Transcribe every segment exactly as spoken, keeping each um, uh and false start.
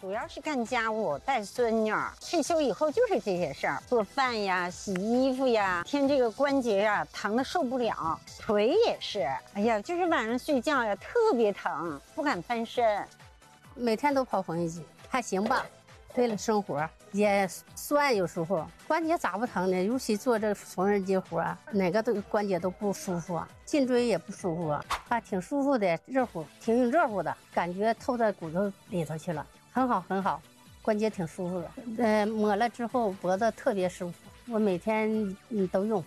主要是干家务，带孙女儿。退休以后就是这些事儿，做饭呀、洗衣服呀，天这个关节呀疼得受不了，腿也是，哎呀，就是晚上睡觉呀特别疼，不敢翻身。 每天都跑缝纫机，还行吧。为了生活也酸，有时候关节咋不疼呢？尤其做这缝纫机活，哪个都关节都不舒服啊，颈椎也不舒服啊，还挺舒服的，热乎，挺热乎的，感觉透在骨头里头去了，很好很好，关节挺舒服的。呃，抹了之后脖子特别舒服，我每天嗯都用。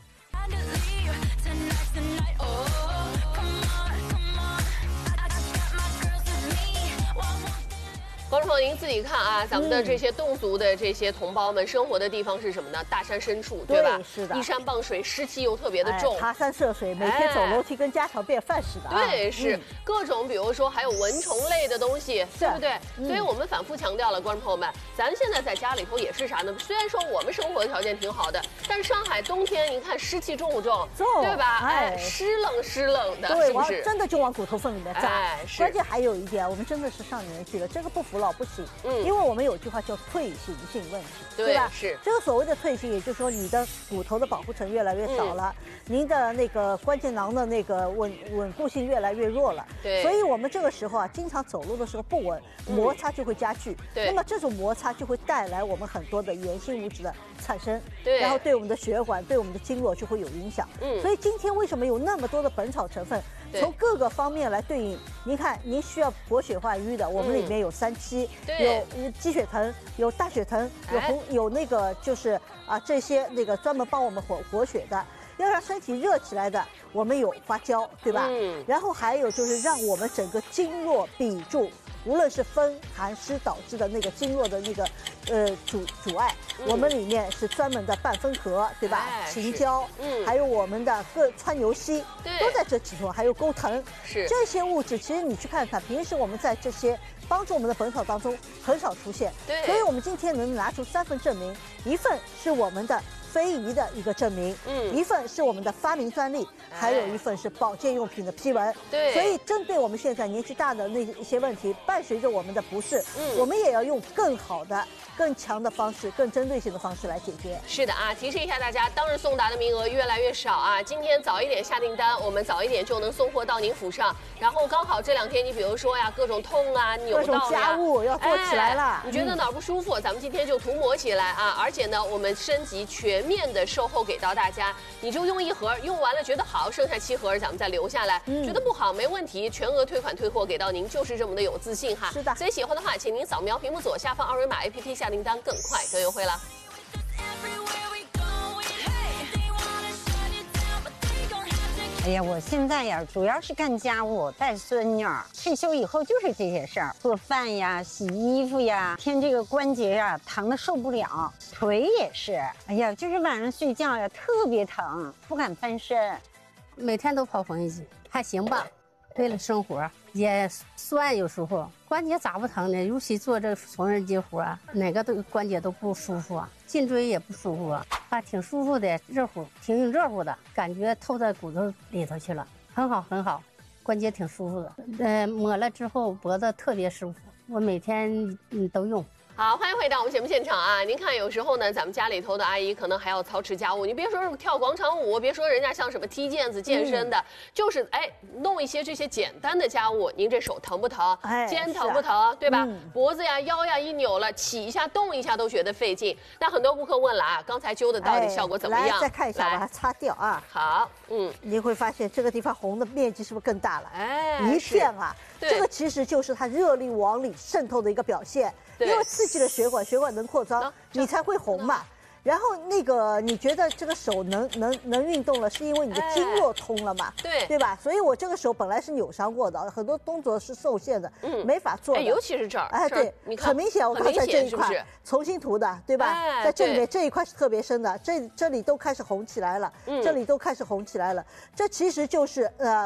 观众朋友，您自己看啊，咱们的这些侗族的这些同胞们生活的地方是什么呢？大山深处，对吧？ 是的， 依山傍水，湿气又特别的重， 哎、爬山涉水，每天走楼梯跟家常便饭似的、啊。 对，是、嗯、各种，比如说还有蚊虫类的东西，对不对？嗯、所以我们反复强调了，观众朋友们，咱现在在家里头也是啥呢？虽然说我们生活条件挺好的，但是上海冬天，您看湿气重不重？ 重， 对吧？ 哎， 哎湿冷湿冷的， 对， 是不是？ 真的就往骨头缝里面扎。 哎，是。 关键还有一点，我们真的是上年纪了，这个不服老不行。嗯。因为我们有句话叫退行性问题， 对, 对吧？ 是这个所谓的退行，也就是说你的骨头的保护层越来越少了，嗯、您的那个关节囊的那个稳稳固性越来越弱了。 对， 所以我们这个时候啊，经常走路的时候不稳，摩擦就会加剧。 对、嗯， 那么这种摩擦就会带来我们很多的炎性物质的产生， 对， 然后对我们的血管、对我们的经络就会有影响。嗯，所以今天为什么有那么多的本草成分，从各个方面来对应？您看，您需要活血化瘀的，我们里面有三七， 对。 有鸡血藤，有大血藤，有红，哎、有那个就是啊这些那个专门帮我们活活血的，要让身体热起来的，我们有花椒，对吧？嗯。然后还有就是让我们整个经络闭住，无论是风寒湿导致的那个经络的那个呃阻阻碍，嗯、我们里面是专门的半分合，对吧？哎、秦椒，嗯，还有我们的各川牛膝， 对， 都在这其中，还有钩藤， 是这些物质，其实你去看看，平时我们在这些帮助我们的本草当中很少出现， 对， 所以我们今天能拿出三份证明，一份是我们的非遗的一个证明，嗯，一份是我们的发明专利，哎、还有一份是保健用品的批文， 对， 所以针对我们现在年纪大的那一些问题，伴随着我们的不适，嗯，我们也要用更好的、更强的方式、更针对性的方式来解决。 是的啊，提示一下大家，当日送达的名额越来越少啊，今天早一点下订单，我们早一点就能送货到您府上。然后刚好这两天，你比如说呀，各种痛啊、扭到呀， 各种家务要做起来了， 哎、你觉得哪儿不舒服，嗯、咱们今天就涂抹起来啊！而且呢，我们升级全面的售后给到大家，你就用一盒，用完了觉得好，剩下七盒咱们再留下来，嗯、觉得不好没问题，全额退款退货给到您，就是这么的有自信哈。 是的， 所以喜欢的话，请您扫描屏幕左下方二维码 A P P 下订单，更快更优惠了。 哎呀，我现在呀，主要是干家务，带孙女儿。退休以后就是这些事儿，做饭呀、洗衣服呀，天这个关节呀疼得受不了，腿也是，哎呀，就是晚上睡觉呀特别疼，不敢翻身。 每天都跑缝纫机，还行吧。为了生活也酸，有时候关节咋不疼呢？尤其做这缝纫机活，哪个都关节都不舒服啊，颈椎也不舒服啊，还挺舒服的，热乎，挺热乎的，感觉透在骨头里头去了，很好很好，关节挺舒服的。呃，抹了之后脖子特别舒服，我每天嗯都用。 好，欢迎回到我们节目现场啊！您看，有时候呢，咱们家里头的阿姨可能还要操持家务。你别说是跳广场舞，别说人家像什么踢毽子、健身的，嗯、就是哎，弄一些这些简单的家务，您这手疼不疼？哎，肩疼不疼？啊、对吧？嗯、脖子呀、腰呀一扭了，起一下、动一下都觉得费劲。那很多顾客问了啊，刚才灸的到底效果怎么样？ 来，再看一下，把它擦掉啊。 好，嗯， 你会发现这个地方红的面积是不是更大了？哎，一片啊。这个其实就是它热力往里渗透的一个表现，因为刺激了血管，血管能扩张，你才会红嘛。然后那个你觉得这个手能能能运动了，是因为你的经络通了嘛？ 对， 对吧？所以我这个手本来是扭伤过的，很多动作是受限的，嗯，没法做的。 尤其是这儿， 哎，对， 你看很明显，我刚才这一块是是重新涂的，对吧？在这里面这一块是特别深的，这这里都开始红起来了，这里都开始红起来了，这其实就是呃。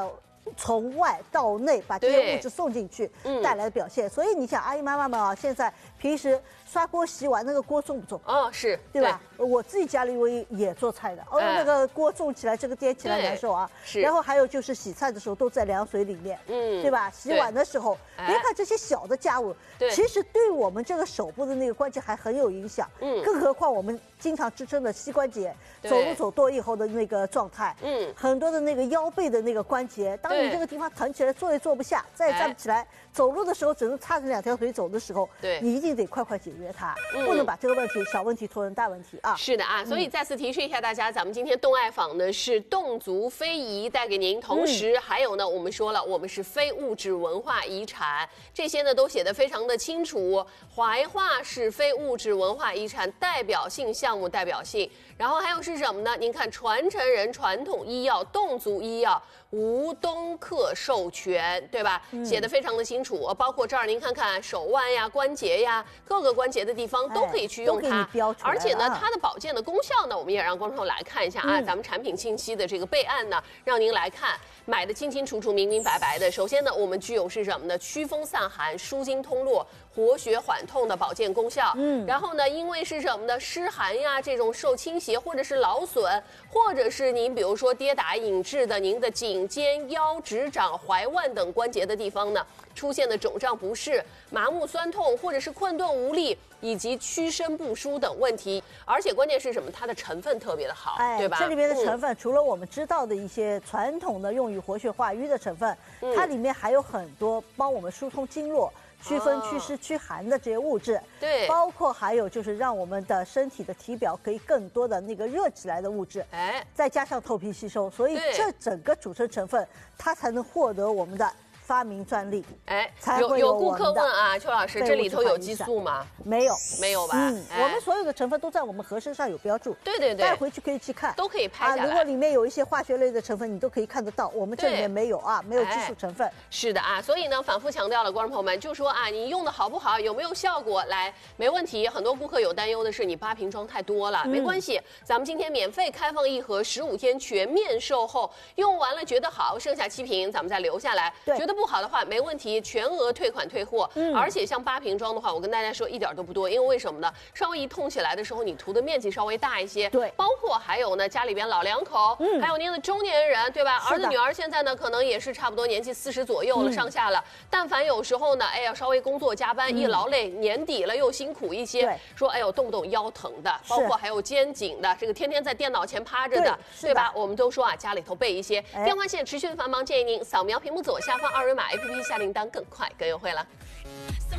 从外到内把这些物质送进去带来的表现。所以你想，阿姨妈妈们啊，现在平时刷锅洗碗，那个锅重不重？ 哦，是， 对吧？我自己家里我也也做菜的，哦，那个锅重起来，这个颠起来难受啊。 是。 然后还有就是洗菜的时候都在凉水里面，嗯，对吧？洗碗的时候，别看这些小的家务，其实对我们这个手部的那个关节还很有影响。嗯，更何况我们经常支撑的膝关节，走路走多以后的那个状态，嗯，很多的那个腰背的那个关节，当你这个地方疼起来，坐也坐不下，再也站不起来，走路的时候只能叉着两条腿走的时候，对，你一定得快快解决它，不能把这个问题小问题拖成大问题啊。 是的啊，所以再次提示一下大家，咱们今天动爱坊呢是侗族非遗带给您，同时还有呢，我们说了，我们是非物质文化遗产，这些呢都写得非常的清楚。怀化是非物质文化遗产代表性项目代表性，然后还有是什么呢？您看，传承人传统医药侗族医药无东客授权，对吧？嗯、写得非常的清楚，包括这儿您看看手腕呀、关节呀，各个关节的地方都可以去用它。 哎、 而且呢，它的保健的功效呢，我们也让观众来看一下啊，嗯、咱们产品信息的这个备案呢，让您来看，买的清清楚楚、明明白白的。首先呢，我们具有是什么呢？祛风散寒、舒筋通络、活血缓痛的保健功效。嗯，然后呢，因为是什么呢？湿寒呀，这种受倾斜或者是劳损，或者是您比如说跌打引致的您的颈肩、腰、指掌、踝腕等关节的地方呢，出现的肿胀不适、麻木酸痛，或者是困顿无力，以及屈伸不舒等问题。而且关键是什么？它的成分特别的好，哎、对吧？ 这里面的成分、嗯、除了我们知道的一些传统的用于活血化瘀的成分，嗯、它里面还有很多帮我们疏通经络、祛风、祛湿、驱寒的这些物质， 对， 包括还有就是让我们的身体的体表可以更多的那个热起来的物质，哎，再加上透皮吸收，所以这整个组成成分它才能获得我们的发明专利。 哎，有有顾客问啊，邱老师，这里头有激素吗？ 没有， 没有吧？ 嗯，哎、我们所有的成分都在我们盒身上有标注， 对对对， 带回去可以去看， 都可以拍下来。 啊，如果里面有一些化学类的成分，你都可以看得到，我们这里面没有啊，没有激素成分。 哎、是的啊，所以呢，反复强调了，观众朋友们就说啊，你用的好不好，有没有效果？来，没问题。很多顾客有担忧的是，你八瓶装太多了，嗯、没关系，咱们今天免费开放一盒，十五天全面售后，用完了觉得好，剩下七瓶咱们再留下来，觉得不好的话没问题，全额退款退货。嗯、而且像八瓶装的话，我跟大家说一点都不多，因为为什么呢？稍微一痛起来的时候，你涂的面积稍微大一些。 对， 包括还有呢，家里边老两口，嗯、还有您的中年人，对吧？儿子女儿现在呢，可能也是差不多年纪四十左右了，嗯、上下了。但凡有时候呢，哎呀，稍微工作加班、嗯、一劳累，年底了又辛苦一些，说哎呦动不动腰疼的，包括还有肩颈的，这个天天在电脑前趴着的，对, 对吧？我们都说啊，家里头备一些。哎、电话线持续的繁忙，建议您扫描屏幕左下方二维码 A P P 下订单更快更优惠了。